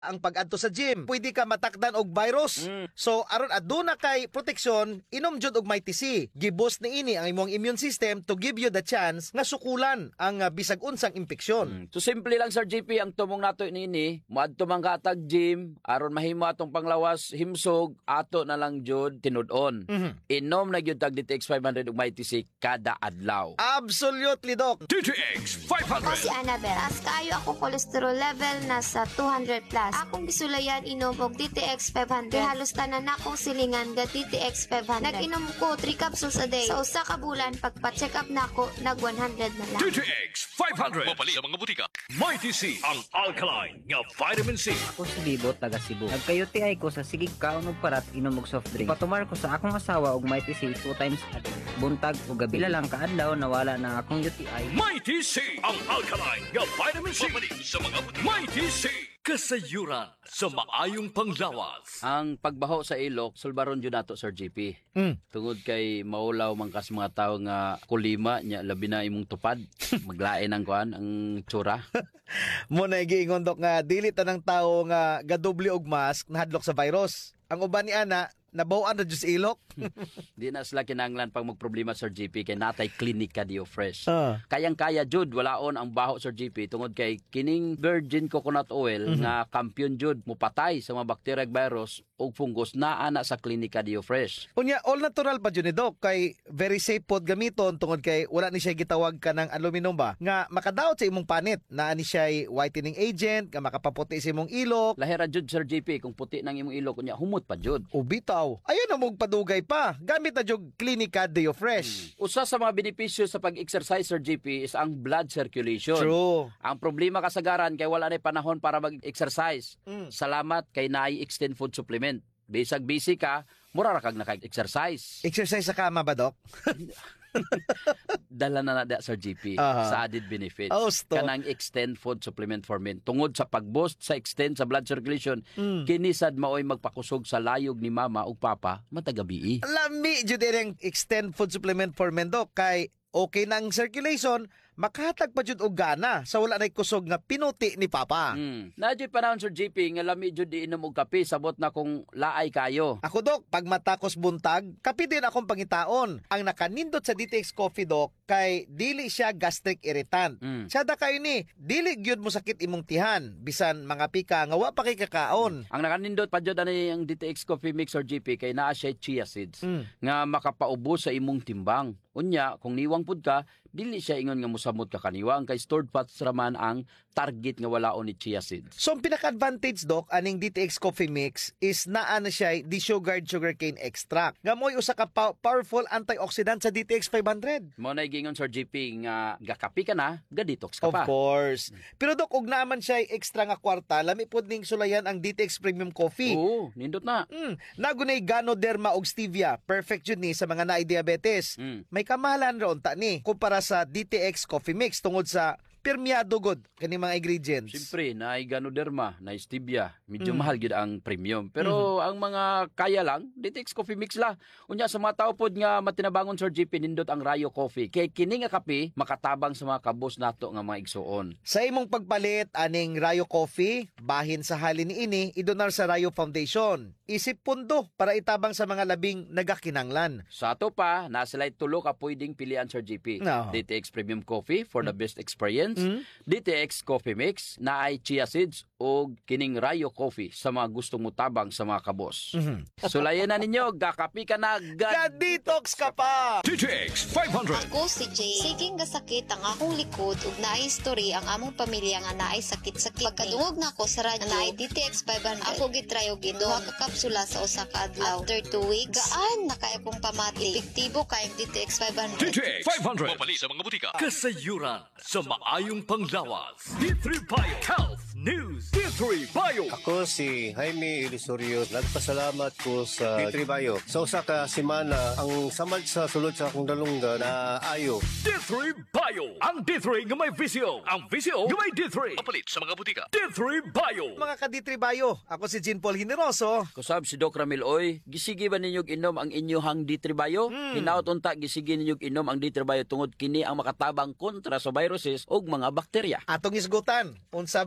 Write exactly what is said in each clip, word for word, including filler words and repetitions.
ang pag-adto sa gym. Pwede ka matakdan og virus. Mm. So aron aduna kay proteksyon, inom jud og Mighty C. Giboost ni ini ang imong immune system to give you the chance nga sukulan ang uh, bisag unsang impeksyon. Mm. So simple lang Sir J P ang tumong nato nini, moadto man ka atag gym aron mahimo atong panglawas himsog ato na lang jud tinud-on. Mhm. Inom na gyud tag D T X five hundred ug Mighty C kada adlaw. Absolutely, Doc. D T X five Ako hundred. si Annabel. Taas kaayo ako cholesterol level nasa two hundred plus. Akong gisulayan inom og D T X five hundred. Halos tanan akong silingan ga D T X five hundred. Nag-inom ko three capsules a day. Sa usa ka bulan pagpa-check up nako nag one hundred na lang. D T X five hundred. Mapali sa mga butika. Mighty C, ang alkaline nga vitamin C. Ako si Libo, taga Cebu. Nagka-U T I ko sa sigig kaon og parat inom og soft drink. Patumar ko sa akong asawa og Mighty C two times a day. Buntag o gabi. Pila lang kaadlaw nawala na akong U T I. Mighty C, ang alkaline nga vitamin C. Mapali sa mga butika. Mighty C, kasayuran sa maayong panglawas. Ang pagbaho sa ilok, sulbaron jud nato Sir J P. Mm. Tungod kay maulaw man kas mga tawo nga kulima nya labi na imong tupad. Maglain ang kuan ang tsura. Mo na giingon, Doc, nga dili tanang tawo nga gadoble og mask nahadlok sa virus. Ang uban ni ana nabawan ra jud sa ilok. Di na sila kinahanglan pag magproblema Sir J P kay natay klinika Dio Fresh. Ah. Kayang-kaya jud walaon ang baho Sir J P tungod kay kining virgin coconut oil Mhm. nga kampiyon jud mupatay sa mga bacteria ug virus ug fungus naa na sa klinika Dio Fresh. Unya, all natural pa dyan ni Doc, kay very safe pod gamiton tungod kay wala ni siya gitawag ka ng aluminum ba, nga makadaot sa imong panit, na ni siya whitening agent, nga makapaputi sa imong ilok. Lahira jud Sir J P kung puti nang imong ilok kunya humot pa jud. O bitaw, ayun na mong padugay pa, gamit na jog Clinica Deo Fresh. Usa sa mga benepisyo sa pag-exercise Sir J P is ang blood circulation. True. Ang problema kasagaran kay wala na panahon para mag-exercise. Mm. Salamat kay naay extend food supplement. Bisag busy ka, mura ra kag naka-exercise. Exercise sa kama ba, Doc? Dala na na Sir J P Aha. sa added benefits. Oh, sto. Kanang extend food supplement for men. Tungod sa pag-boost sa extend sa blood circulation, Mm. kinisad maoy magpakusog sa layog ni mama ug papa matagabi. Lami jud ang extend food supplement for men, Doc, kay okay na ang circulation, makahatag pa jud og gana sa wala nay kusog nga pinuti ni Papa. Mm. Nadyo panahon Sir J P nga lami jud iinom og kape sabot na kung laay kayo. Ako, Doc, pag matakos buntag, kapi din akong pangitaon. Ang nakanindot sa D T X Coffee, Doc, kay dili siya gastric irritant. Mm. Sada kayo ni, dili gyud mo sakit imong tihan, bisan mga pika nga wa pa kay kakaon. Ang nakanindot pa jud ani ang D T X Coffee Mix or J P kay naa siya chia seeds Mm. nga makapaubos sa imong timbang. Unya, kung niwang pud ka, dili siya ingon nga musamot ka kaniwang kay stored fats raman ang target nga walaon ni chia seeds. So, ang pinaka-advantage, Doc, aning D T X Coffee Mix is naa na siya desugared sugarcane extract. Nga mo'y usa ka pa- powerful antioxidant sa D T X five hundred. Mo na gingon Sir J P nga gakapi ka na, ga-detox ka Of pa. course. Pero, Doc, ug naman siya extra nga kwarta, lami pod ning sulayan ang D T X Premium Coffee. Oo, nindot na. Mm, nagunay Ganoderma og stevia. Perfect yun ni sa mga naay diabetes. Mm. May kamahalan ron ta ni kumpara sa D T X Coffee Mix tungod sa permeado god kani mga ingredients. Siyempre, na Ganoderma, na stevia, medyo Mm. mahal gyud ang premium. Pero ang mga kaya lang, D T X Coffee Mix la. Unya sa mga tao pod nga matinabangon Sir J P nindot ang Rayo Coffee. Kay kini nga kape makatabang sa mga kabos nato nga mga igsuon. Sa imong pagpalit aning Rayo Coffee, bahin sa halin ni ini idonar sa Rayo Foundation. Isip pundo para itabang sa mga labing nagakinanglan. Sa ato pa, nasilay tulo ka pwedeng pilian Sir J P. No. D T X Premium Coffee for the best experience. Mm. D T X Coffee Mix na ay chia seeds o kining Rayo Coffee sa mga gustong mutabang sa mga kabos. Mhm. Sulayan na ninyo, gakapi ka na, gad Ga-detox ka pa! D T X five hundred. Ako si Jay. Siging gasakit ang akong likod ug naay history ang among pamilya nga naay sakit-sakit. Pagkadungog na ako sa radyo, naay D T X five hundred. Ako gitry og inom ka kapsula sa usa ka adlaw. After two weeks, gaan na kay akong pamati. Epektibo kay ang D T X five D hundred. T X five hundred. Mapali sa mga butika. Kasayuran sa maayong panglawas. D three Bio Health News. D three Bio. Ako si Jaime Ilisorio. Nagpasalamat ko sa D three Bio. Sa usa ka semana, ang samad sa sulod sa akong dalungga na ayo. D three Bio. Ang D three nga may visyo. Ang visyo nga may D three. Mapalit sa mga butika. D three Bio. Mga ka-Ditribayo, ako si Jean Paul Generoso. Kusab si Doc Ramil Oy, gisigi ba ninyog inom ang inyuhang D three Bio? Hmm. Hinaut unta gisigi ninyog inom ang D three Bio tungod kini ang makatabang kontra sa viruses ug mga bakterya. Atong isgutan, unsa ba ang insulin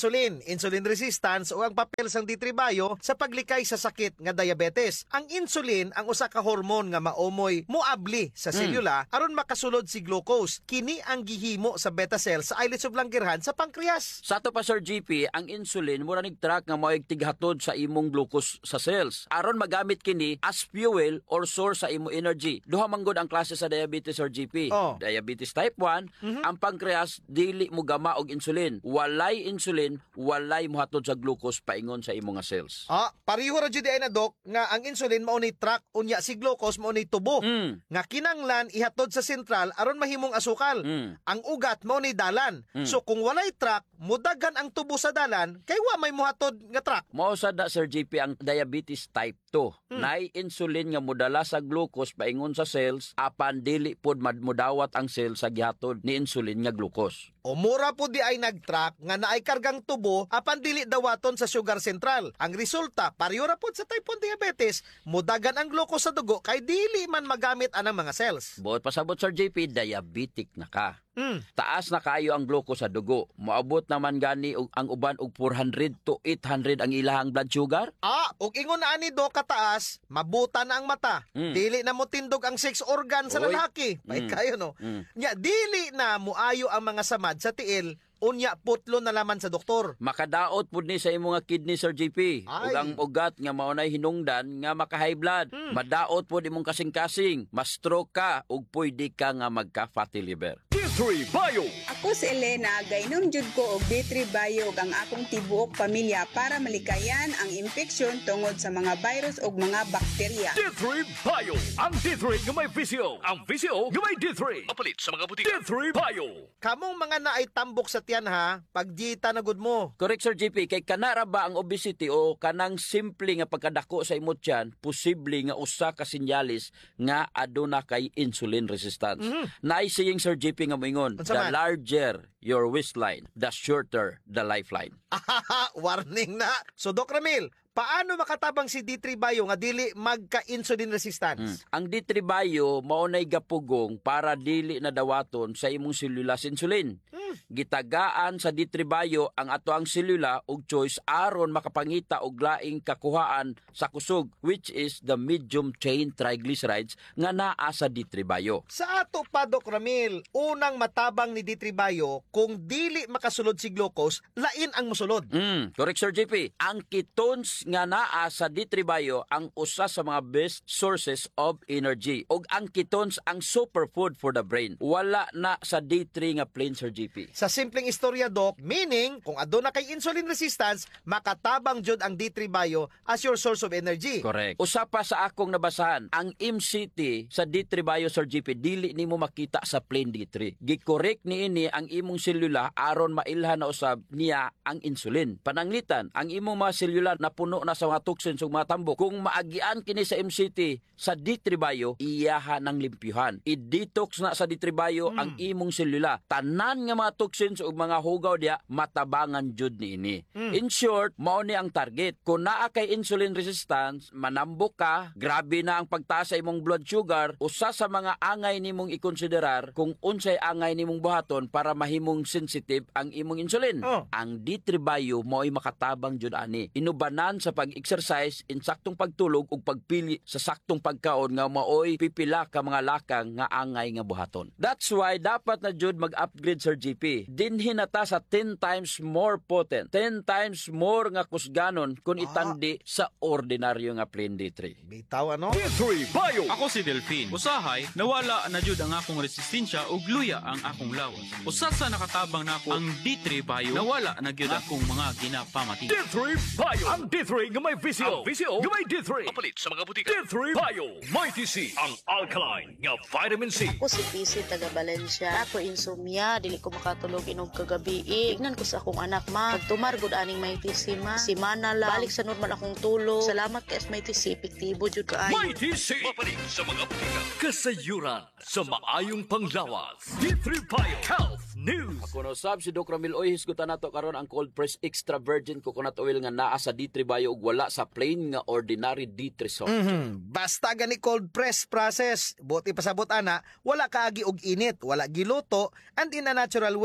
insulin, insulin resistance o ang papel sang D three Bio sa paglikay sa sakit nga diabetes. Ang insulin ang usa ka hormone nga maomoy moabli sa selula aron makasulod si glucose. Kini ang gihimo sa beta cells sa islets of Langerhans sa pancreas. Sa ato pa Sir G P, ang insulin mura nig track nga moig tighatod sa imong glucose sa cells aron magamit kini as fuel or source sa imong energy. Duha man gud ang klase sa diabetes Sir G P. Oh. Diabetes type one, ang pancreas dili mo gama og insulin. Walay insulin, walay mohatod sa glucose paingon sa imong nga cells. Ah, pareho ra jud ay na dok nga ang insulin mao ni track unya si glucose mao ni tubo. Mm. Nga kinanglan ihatod sa sentral aron mahimong asukal. Mm. Ang ugat mao ni dalan. Mm. So kung walay track, mudagan ang tubo sa dalan kay wa may muhatod nga track. Mao sad na Sir G P ang diabetes type two. Mm. Nay insulin nga modala sa glucose paingon sa cells apan dili pod madmudawat ang cell sa gihatod ni insulin nga glucose. O mura po di ay nag-track nga naay kargang tubo apan dili dawaton sa sugar central. Ang resulta, pareho ra pod sa type one diabetes, mudagan ang glucose sa dugo kay dili man magamit anang mga cells. Buot pasabot Sir J P, diabetic na ka. Mm. Taas na kayo ang glucose sa dugo. Moabot naman gani og ang uban og four hundred to eight hundred ang ilahang blood sugar. Ah, ug ingon na ani do kataas, mabuta na ang mata. Mm. Dili na mo tindog ang sex organ sa Oy. lalaki. May Mm. kayo no. Mm. Nya dili na muayo ang mga samad sa tiil, unya putlo na laman sa doktor. Makadaot pud ni sa imong nga kidney Sir J P. Ay. Ug ang ugat nga maunay hinungdan nga maka-high blood. Mm. Madaot pud imong kasing-kasing, ma-stroke ka ug pwede ka nga magka-fatty liver. D three Bio. Ako si Elena, gainom jud ko og D three Bio ug ang akong tibuok pamilya para malikayan ang infeksyon tungod sa mga virus ug mga bakterya. D three Bio. Ang D three nga may visio. Ang visio nga may D three. Mapalit sa mga butika. D three Bio. Kamong mga naay tambok sa tiyan ha, pagjita na gud mo. Correct Sir J P, kay kanara ba ang obesity o kanang simple nga pagkadako sa imong tiyan, posible nga usa ka sinyalis nga aduna kay insulin resistance. Mhm. Naay saying Sir J P nga moingon, Unsa the man? larger your waistline, the shorter the lifeline. Ahaha, warning na. So Doc Ramil, paano makatabang si D three Bio nga dili magka-insulin resistance? Mm. Ang D three Bio maunay gapugong para dili na dawaton sa imong selula sa insulin. Hmm. Gitagaan sa D three Bio ang ato ang selula ug choice aron makapangita og laing kakuhaan sa kusog, which is the medium chain triglycerides nga naa sa D three Bio. Sa ato pa Doc Ramil, unang matabang ni D three Bio kung dili makasulod si glucose, lain ang mosulod. Mm, correct Sir J P. Ang ketones nga naa sa D three Bio ang usa sa mga best sources of energy. Og ang ketones ang superfood for the brain. Wala na sa D three nga plain Sir J P. Sa simpleng istorya Doc, meaning kung aduna kay insulin resistance, makatabang jud ang D three Bio as your source of energy. Correct. Usa pa sa akong nabasahan, ang M C T sa D three Bio Sir J P dili nimo makita sa plain D three. Gi-correct niini ang imong selula aron mailhan na usab niya ang insulin. Pananglitan, ang imong mga selula na puno na sa mga toxins ug mga tambok. Kung maagian kini sa M C T sa D three Bio, iyaha ng limpyuhan. I-detox na sa D three Bio Mm. ang imong selula. Tanan nga mga toxins ug mga hugaw diya matabangan jud niini. Mm. In short, mao ni ang target. Kung naa kay insulin resistance, manambok ka, grabe na ang pagtaas sa imong blood sugar, usa sa mga angay nimong ikonsiderar kung unsay angay nimong buhaton para mahimong sensitive ang imong insulin. Oh. Ang D three Bio mo'y makatabang jud ani. Inubanan sa pag-exercise, insaktong pagtulog ug pagpili sa saktong pagkaon nga maoy pipila ka mga lakang nga angay nga buhaton. That's why dapat na jud mag-upgrade Sir G P. Dinhi na ta sa ten times more potent, ten times more nga kusganon kung itandi sa ordinaryo nga plain D three. Bitaw ano? D three Bio. Ako si Delphine. Usahay, nawala na jud ang akong resistensya ug luya ang akong lawas. Usa sa nakatabang nako ang D three Bio, nawala na gyud akong mga ginapamati. D three Bio. Ang D three nga may visio. Ang visio nga may D three. Mapalit sa mga butika. D three Bio. Mighty C. Ang alkaline nga vitamin C. Ako si P C taga Valencia. Ako insomnia, dili ko makatulog inog kagabi. Ignan ko sa akong anak ma. Pagtumar gud aning may T C ma. Si mana lang. Balik sa normal akong tulog. Salamat kay may T C. Epektibo jud kaayo. Mighty C. Mapalit sa mga butika. Kasayuran sa maayong panglawas. D three Bio. Health News. Ako no sab si Doc Ramil Oy hisgutan nato karon ang cold press extra virgin coconut oil nga naa sa D three Bio ug wala sa plain nga ordinary D three soft. Mhm. Basta gani cold press process, buti pasabot ana, wala kaagi og init, wala giluto, and in a natural way.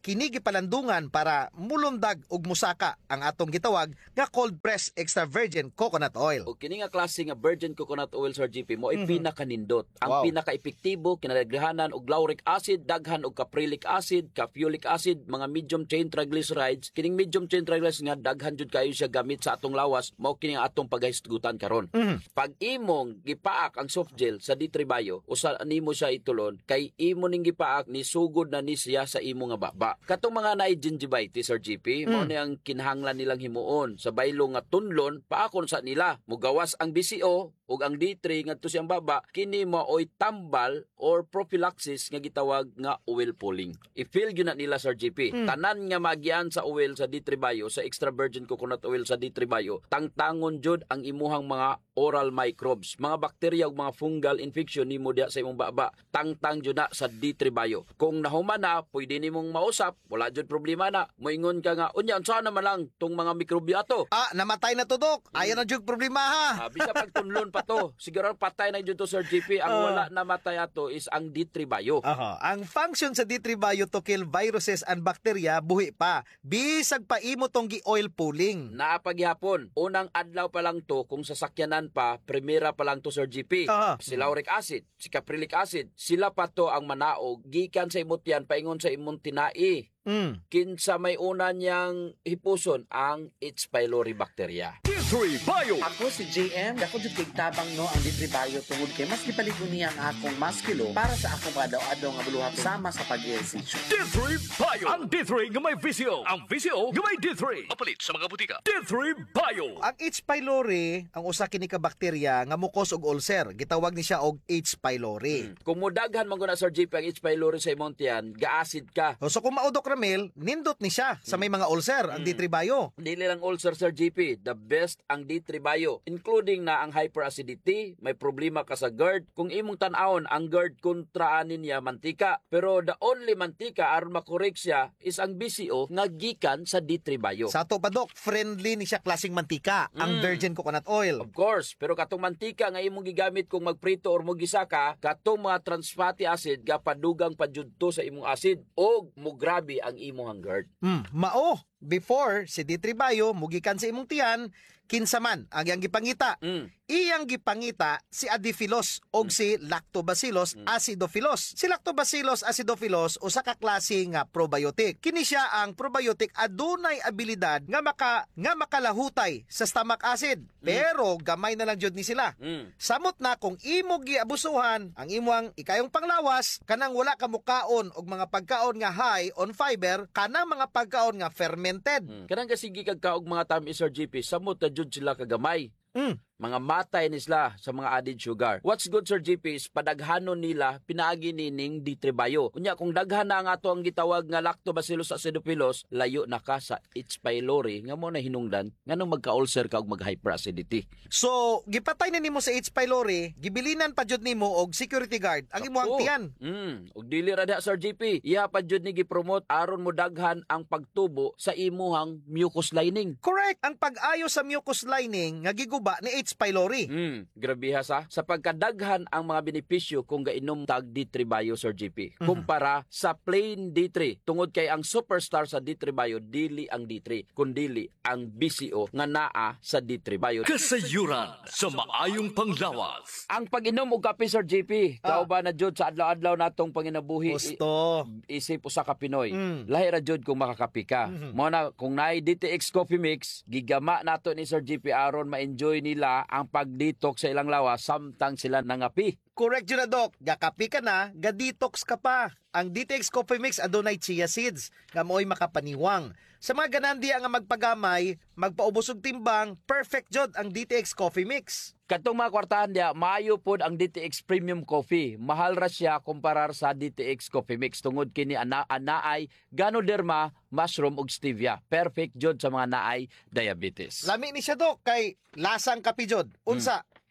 kini gipalandungan para mulundag og musaka ang atong gitawag nga cold press extra virgin coconut oil. O kini nga klase nga virgin coconut oil, Sir G P, mo ay pinaka-nindot. Ang Wow. pinaka-epektibo, kinadaghanan og lauric acid, daghan og caprylic acid, caffeolic acid, mga medium chain triglycerides. Kining medium chain triglycerides nga daghan jud kayo siya gamit sa atong lawas, mao kini nga atong paghisgutan karon. Pag imong gipaak ang soft gel sa D three Bio, usa nimo siya itulon kay imo ning gipaak ni sugod na ni siya sa imo nga baba. Katong mga naay gingivitis, Sir G P, mao ni ang kinahanglan nilang himuon sa baylo nga tunlon paakon sa nila. Mugawas ang B C O ug ang D three ngadto siyang baba, kini maoy tambal or prophylaxis nga gitawag nga oil pulling. I-feel gyud na nila, Sir G P. Tanan nga magian sa oil sa D three Bio, sa extra virgin coconut oil sa D three Bio, tangtangon jud ang imuhang mga oral microbes, mga bakterya ug mga fungal infection nimo diha sa imong baba. Tangtang jud na sa D three Bio. Kung nahuman na, pwede nimong mausap, wala jud problema na. Moingon ka nga, unya unsa naman lang tong mga mikrobyo ato? Ah, namatay na to, Dok. Ayan na jud problema ha. Ah, bisa pagtunlon pa to. Siguro patay na jud to, Sir G P. Ang Ah. wala namatay ato is ang D three Bio. Aha. Ang function sa D three Bio to kill viruses and bacteria buhi pa. Bisag pa imo tong gi-oil pulling. Napaghapon, unang adlaw pa lang to, kung sasakyanan pa, primera pa lang to, Sir G P. Aha. Si lauric acid, si caprylic acid, sila pa to ang manaog, gikan sa imot yan, paingon sa imong tinai. Mm. Kinsa may una niyang hipuson ang H. pylori bacteria. D three Bio. Ako si J M, ako jud kay tabang no ang D three Bio tungod kay mas gipaligon niya ang akong maskilo para sa akong adlaw-adlaw nga buluhat sama sa pag-ehersisyo. D three Bio. Ang D three nga may V C O. Ang V C O nga may D three. Mapalit sa mga butika. D three Bio. Ang H. pylori, ang usa kini ka bakterya nga mukos og ulcer. Gitawag ni siya og H. pylori. Kung mudaghan man guna, Sir G P, ang H. pylori sa imong tiyan, ga-acid ka. O, So kung maudok Ramil, nindot ni siya sa may mga ulcer ang D three Bio. Dili lang ulcer, Sir G P. The best ang D three Bio, including na ang hyperacidity, may problema ka sa GERD. Kung imong tan-awon, ang GERD kontraanin niya mantika. Pero the only mantika aron makorek siya is ang B C O nga gikan sa D three Bio. Sa ato pa, Dok, friendly ni siya klaseng mantika, ang virgin coconut oil. Of course, pero katong mantika nga imong gigamit kung magprito or mo gisaka, katong mga trans fatty acid gapadugang padjudto sa imong acid og mo grabe ang imong GERD. Mm, mao, before si D three Bio mugikan sa imong tiyan, kinsa man ang iyang gipangita. Mm. Iyang gipangita si Adiphilus og si Lactobacillus acidophilus. Si Lactobacillus acidophilus usa ka klase nga probiotic. Kini siya ang probiotic adunay abilidad nga maka nga makalahutay sa stomach acid. Pero gamay na lang jud ni sila. Mm. Samot na kung imo giabusuhan ang imong ikayong panglawas, kanang wala ka mukaon og mga pagkaon nga high on fiber, kanang mga pagkaon nga fermented. Mm. Kanang kasigi kag kaog mga tamis, Sir G P, samot na jud sila kagamay. Mm. Mga matay ni sila sa mga added sugar. What's good, Sir G P, is padaghanon nila pinaagi nining D three Bio. Kunya kung daghan na ang ato ang gitawag nga Lactobacillus acidophilus, layo na ka sa H. pylori nga mo na hinungdan nganong magka-ulcer ka og mag-hyperacidity. So, gipatay na nimo sa H. pylori, gibilinan pa jud nimo og security guard ang imong tiyan. Mm, og dili ra diha, Sir G P. Iya pa jud ni gi-promote aron mo daghan ang pagtubo sa imuhang mucus lining. Correct. Ang pag-ayo sa mucus lining nga giguba ni H. pylori. Mm, grabe ha sa. Sa pagkadaghan ang mga benepisyo kung gainom tag D three Bio, Sir G P. Kumpara sa plain D three. Tungod kay ang superstar sa D three Bio, dili ang D three, kundili ang B C O nga naa sa D three Bio. Kasayuran sa maayong panglawas. Ang pag-inom og kape, Sir G P, Ah. kauban na jud sa adlaw-adlaw natong panginabuhi. Gusto. I- isip usa ka Pinoy. Mm. Lahi ra jud kung makakapi ka. Mo na kung naay D T X Coffee Mix, gigama nato ni Sir G P aron ma-enjoy nila ang pag-detox sa ilang lawas samtang sila nangapi. Correct yun na, Doc. Gakapi ka na, ga-detox ka pa. Ang D T X Coffee Mix adunay chia seeds nga mo'y makapaniwang. Sa mga ganandiya nga magpagamay, magpaubos og timbang, perfect jud ang D T X Coffee Mix. Katong mga kwartahan diya, maayo pod ang D T X Premium Coffee. Mahal ra siya kumparar sa D T X Coffee Mix tungod kini ana anaay Ganoderma, mushroom ug stevia. Perfect jud sa mga naay diabetes. Lami ni siya, Doc, kay lasang kapi jud. Unsa?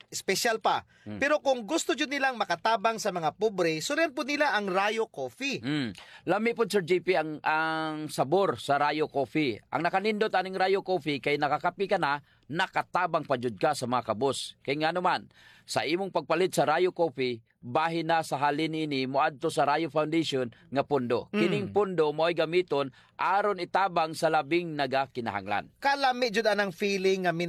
special pa. Hmm. Pero kung gusto jud nilang makatabang sa mga pobre, suliran po nila ang Rayo Coffee. Mm. Lami po Sir J P ang ang sabor sa Rayo Coffee. Ang nakanindot aning Rayo Coffee kay nakakapi ka na, nakatabang pa jud ka sa mga kabos. Kay nga naman, sa imong pagpalit sa Rayo Coffee, bahin na sa halin ini moadto sa Rayo Foundation nga pundo. Mm. Kining pundo mo'y gamiton aron itabang sa labing naga kinahanglan. Kalami jud anang feeling nga